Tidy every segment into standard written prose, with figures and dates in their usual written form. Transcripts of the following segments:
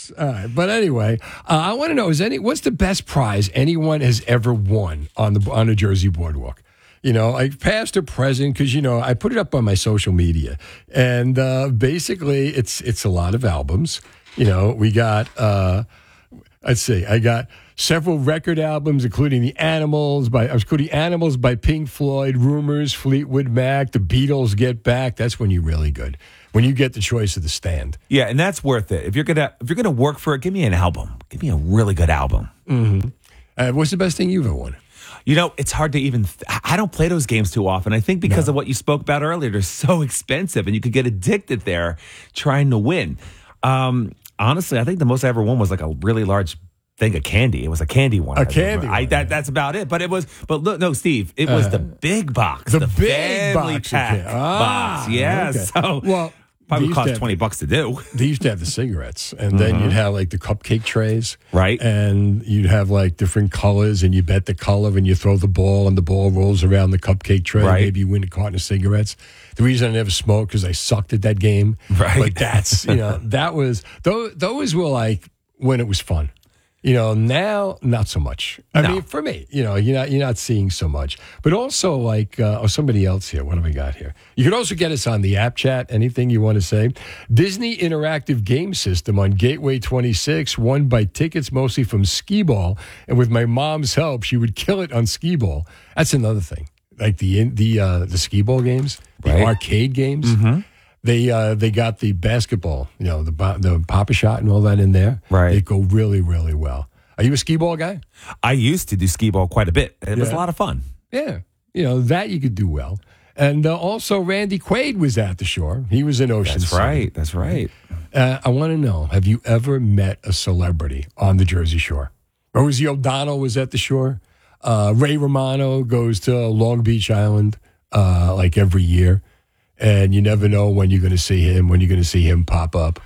Yes. All right. But anyway, I want to know what's the best prize anyone has ever won on the Jersey Boardwalk? Like past or present, because I put it up on my social media, and basically it's a lot of albums. We got let's see, I got several record albums, including Animals by Pink Floyd, Rumors, Fleetwood Mac, The Beatles, Get Back. That's when you're really good. When you get the choice of the stand. Yeah, and that's worth it. If you're gonna work for it, give me an album. Give me a really good album. Mm-hmm. What's the best thing you've ever won? It's hard to even. I don't play those games too often. I think because of what you spoke about earlier, they're so expensive, and you could get addicted there trying to win. Honestly, I think the most I ever won was like a really large thing of candy. It was a candy one. That's about it. But look, no, Steve, it was the big box, the big family pack box. Yeah. Okay. So probably cost $20 to do. They used to have the cigarettes, and then you'd have like the cupcake trays, right? And you'd have like different colors, and you bet the color, and you throw the ball, and the ball rolls around the cupcake tray. Right. Maybe you win a carton of cigarettes. The reason I never smoked because I sucked at that game. Right. But that's that was those were like when it was fun. Now not so much. I mean, for me, you're not seeing so much. But also, like, somebody else here. What have we got here? You can also get us on the app chat. Anything you want to say? Disney Interactive Game System on Gateway 26 won by tickets mostly from Skee-Ball, and with my mom's help, she would kill it on Skee-Ball. That's another thing. Like the Skee-Ball games, the arcade games. Mm-hmm. They got the basketball, the Papa Shot and all that in there. Right. They go really, really well. Are you a Skee-Ball guy? I used to do Skee-Ball quite a bit. It was a lot of fun. Yeah. that you could do well. And also Randy Quaid was at the shore. He was in Oceanside. That's right. I want to know, have you ever met a celebrity on the Jersey Shore? Rosie O'Donnell was at the shore. Ray Romano goes to Long Beach Island like every year. And you never know when you're going to see him, pop up.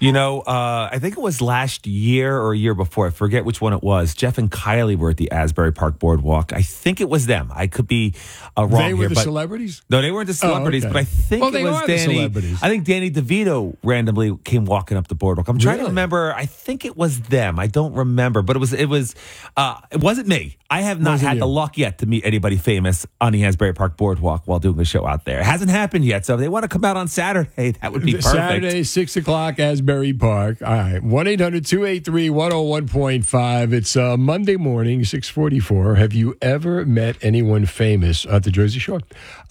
I think it was last year or a year before. I forget which one it was. Jeff and Kylie were at the Asbury Park Boardwalk. I think it was them. I could be wrong here. They were the celebrities? No, they weren't the celebrities, but I think it was Danny. I think Danny DeVito randomly came walking up the boardwalk. I'm trying to remember. I think it was them. I don't remember, but it wasn't me. I have not had the luck yet to meet anybody famous on the Asbury Park Boardwalk while doing a show out there. It hasn't happened yet, so if they want to come out on Saturday, that would be perfect. Saturday, 6 o'clock, Asbury Park. All right, 1-800-283-101.5. It's Monday morning, 6:44. Have you ever met anyone famous at the Jersey Shore?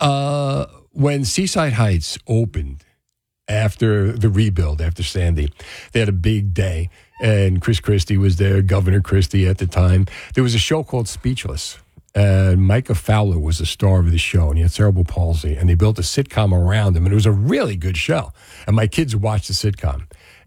When Seaside Heights opened after the rebuild, after Sandy, they had a big day. And Chris Christie was there, Governor Christie at the time. There was a show called Speechless. And Micah Fowler was the star of the show, and he had cerebral palsy. And they built a sitcom around him, and it was a really good show. And my kids watched the sitcom.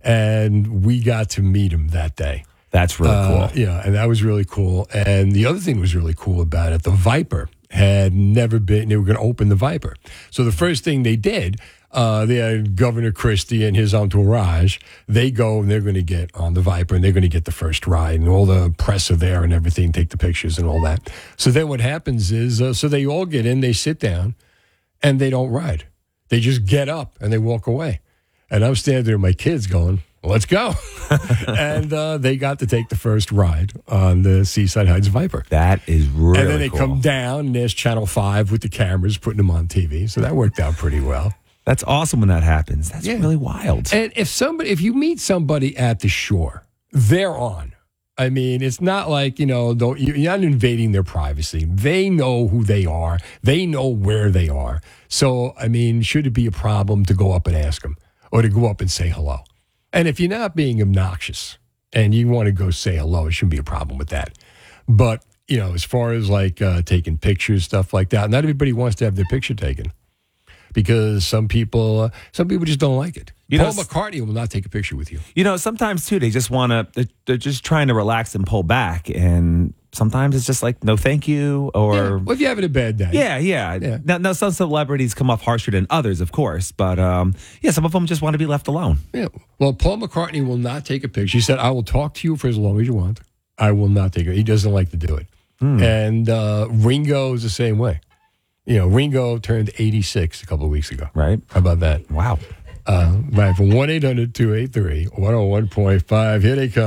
And we got to meet him that day. That's really cool. Yeah, and that was really cool. And the other thing that was really cool about it, the Viper had never been, they were going to open the Viper. So the first thing they did, they had Governor Christie and his entourage. They go and they're going to get on the Viper and they're going to get the first ride, and all the press are there and everything, take the pictures and all that. So then what happens is, so they all get in, they sit down, and they don't ride. They just get up and they walk away. And I'm standing there with my kids going, let's go. And they got to take the first ride on the Seaside Heights Viper. That is really cool. And then they come down, and there's Channel 5 with the cameras putting them on TV. So that worked out pretty well. That's awesome when that happens. That's really wild. And if you meet somebody at the shore, they're on. I mean, it's not like, you're not invading their privacy. They know who they are. They know where they are. So, I mean, should it be a problem to go up and ask them or to go up and say hello? And if you're not being obnoxious and you want to go say hello, it shouldn't be a problem with that. But, as far as like taking pictures, stuff like that, not everybody wants to have their picture taken. Because some people just don't like it. Paul McCartney will not take a picture with you. Sometimes too, they just they're just trying to relax and pull back, and sometimes it's just like, no, thank you, or well, if you're having a bad day. Yeah. Now, some celebrities come off harsher than others, of course, but some of them just want to be left alone. Yeah. Well, Paul McCartney will not take a picture. He said, "I will talk to you for as long as you want. I will not take it." He doesn't like to do it. And Ringo is the same way. Ringo turned 86 a couple of weeks ago. Right. How about that? Wow. Right, from 1-800-283-101.5. Here they come.